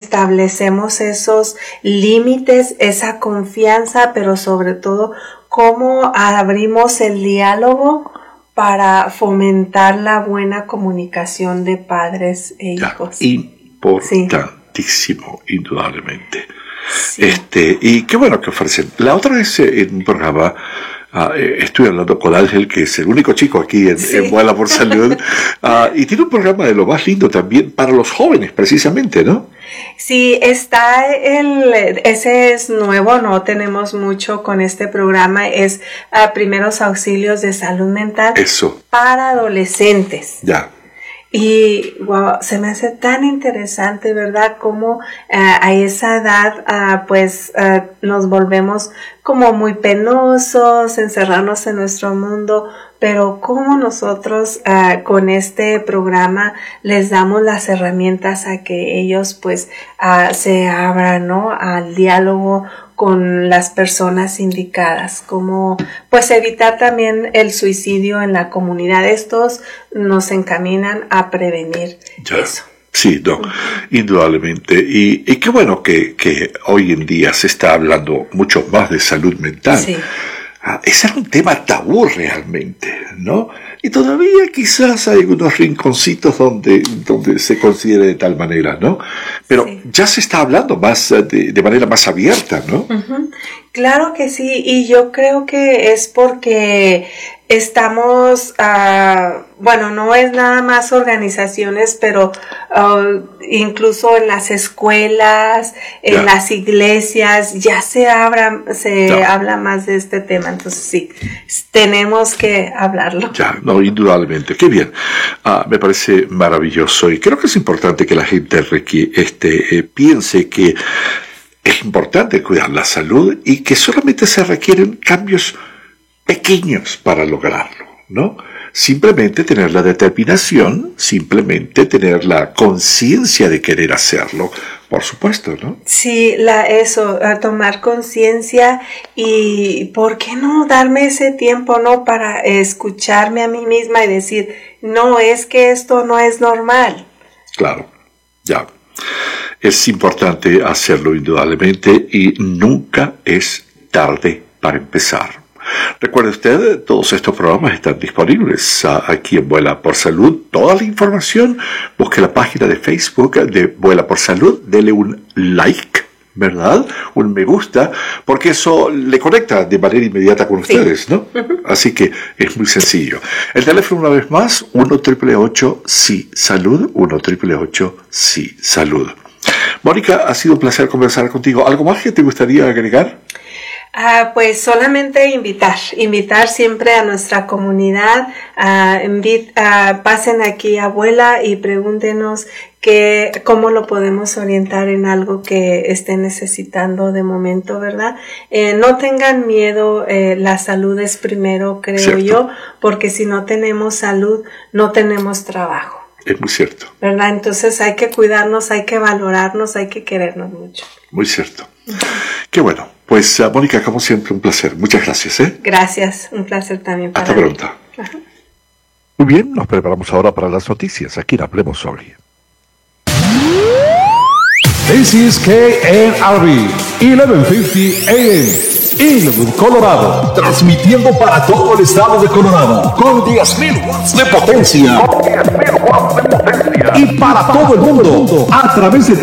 establecemos esos límites, esa confianza, pero sobre todo cómo abrimos el diálogo para fomentar la buena comunicación de padres e hijos. Importantísimo, indudablemente. Sí. Y qué bueno que ofrecen. La otra vez en un programa estoy hablando con Ángel, que es el único chico aquí en Vuela por Salud, y tiene un programa de lo más lindo también para los jóvenes, precisamente, ¿no? Sí, ese es nuevo, no tenemos mucho con este programa, es Primeros Auxilios de Salud Mental. Eso. Para adolescentes. Ya. Y wow, se me hace tan interesante, ¿verdad? Cómo a esa edad nos volvemos como muy penosos, encerrarnos en nuestro mundo, pero cómo nosotros con este programa les damos las herramientas a que ellos pues se abran, ¿no? Al diálogo con las personas indicadas, como pues evitar también el suicidio en la comunidad. Estos nos encaminan a prevenir eso. Sí, no, indudablemente. Y qué bueno que hoy en día se está hablando mucho más de salud mental. Sí. Ese era un tema tabú realmente, ¿no? Y todavía quizás hay unos rinconcitos donde se considere de tal manera, ¿no? Pero ya se está hablando más de manera más abierta, ¿no? Uh-huh. Claro que sí, y yo creo que es porque estamos, no es nada más organizaciones, pero incluso en las escuelas, en las iglesias, ya se habla más de este tema. Entonces sí, tenemos que hablarlo. Ya, no, indudablemente. Qué bien. Me parece maravilloso y creo que es importante que la gente piense que es importante cuidar la salud y que solamente se requieren cambios pequeños para lograrlo, ¿no? Simplemente tener la determinación, simplemente tener la conciencia de querer hacerlo, por supuesto, ¿no? Sí, tomar conciencia y ¿por qué no darme ese tiempo, no? Para escucharme a mí misma y decir, no, es que esto no es normal. Claro, ya. Es importante hacerlo indudablemente y nunca es tarde para empezar. Recuerde usted, todos estos programas están disponibles aquí en Vuela por Salud. Toda la información, busque la página de Facebook de Vuela por Salud, dele un like, ¿verdad? Un me gusta, porque eso le conecta de manera inmediata con ustedes, ¿no? Así que es muy sencillo. El teléfono una vez más, 1-888-SI-SALUD, 1-888-SI-SALUD. Mónica, ha sido un placer conversar contigo. ¿Algo más que te gustaría agregar? Pues solamente invitar siempre a nuestra comunidad, pasen aquí a Vuela y pregúntenos cómo lo podemos orientar en algo que estén necesitando de momento, ¿verdad? No tengan miedo, la salud es primero, creo yo, porque si no tenemos salud, no tenemos trabajo. Es muy cierto. ¿Verdad? Entonces hay que cuidarnos, hay que valorarnos, hay que querernos mucho. Muy cierto. Qué bueno. Pues, Mónica, como siempre, un placer. Muchas gracias, ¿eh? Gracias. Un placer también para mí. Hasta pronto. Ajá. Muy bien, nos preparamos ahora para las noticias. Aquí en Hablemos Sobre. This is KNRB 1150 AM, Inglewood, Colorado, transmitiendo para todo el estado de Colorado con 10.000 watts de potencia. Y para todo el mundo a través de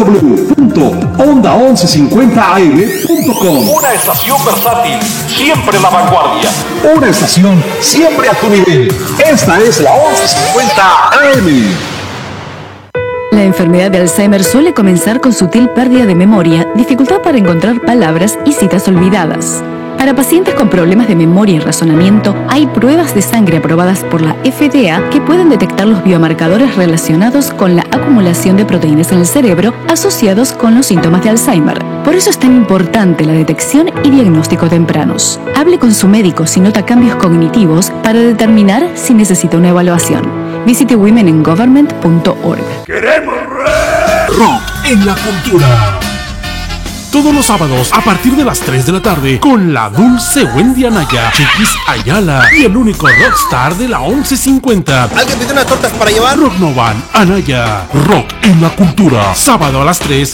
www.onda1150am.com. Una estación versátil, siempre en la vanguardia. Una estación siempre a tu nivel. Esta es la 1150 AM. La enfermedad de Alzheimer suele comenzar con sutil pérdida de memoria, dificultad para encontrar palabras y citas olvidadas. Para pacientes con problemas de memoria y razonamiento, hay pruebas de sangre aprobadas por la FDA que pueden detectar los biomarcadores relacionados con la acumulación de proteínas en el cerebro asociados con los síntomas de Alzheimer. Por eso es tan importante la detección y diagnóstico tempranos. Hable con su médico si nota cambios cognitivos para determinar si necesita una evaluación. Visite womeningovernment.org. ¡Queremos rock en la cultura! Todos los sábados a partir de las 3 de la tarde con la dulce Wendy Anaya, Chiquis Ayala y el único rockstar de la 1150. ¿Alguien pide unas tortas para llevar? Rock Novan Anaya. Rock en la cultura. Sábado a las 3